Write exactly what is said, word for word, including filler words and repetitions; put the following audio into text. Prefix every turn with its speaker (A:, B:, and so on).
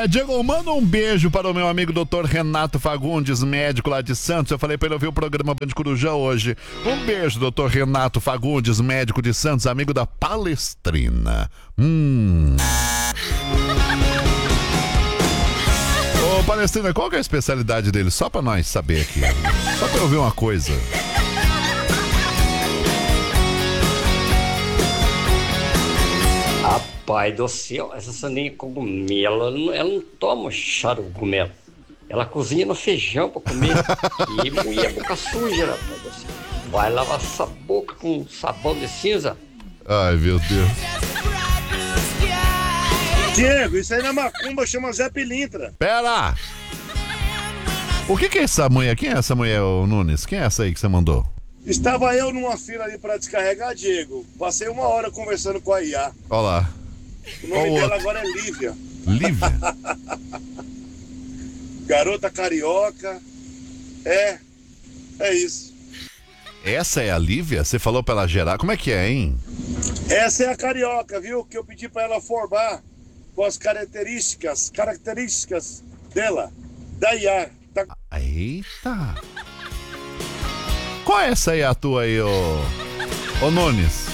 A: É, Diego, manda um beijo para o meu amigo doutor Renato Fagundes, médico lá de Santos. Eu falei para ele ouvir o programa Band Coruja hoje. Um beijo, doutor Renato Fagundes, médico de Santos, amigo da Palestrina. Hum. Ô, Palestrina, qual que é a especialidade dele? Só para nós saber aqui. Só para eu ouvir uma coisa.
B: Pai do céu, essa Sandinha cogumelo, ela não, ela não toma chá de cogumelo. Ela cozinha no feijão pra comer. E mulher boca suja, rapaz do céu. Vai lavar essa boca com sabão de cinza.
A: Ai, meu Deus.
C: Diego, isso aí na macumba chama Zé Pilintra.
A: Pera! O que que é essa mulher? Quem é essa mulher, ô Nunes? Quem é essa aí que você mandou?
C: Estava eu numa fila ali pra descarregar, Diego. Passei uma hora conversando com a I A.
A: Olha lá.
C: O nome
A: Olha
C: dela
A: outro.
C: agora é Lívia.
A: Lívia?
C: Garota carioca. É, é isso.
A: Essa é a Lívia? Você falou pra ela gerar? Como é que é, hein?
C: Essa é a carioca, viu? Que eu pedi pra ela formar com as características, características dela, da I A. Tá...
A: Eita! Qual é essa aí, a tua aí, ô... Ô Nunes?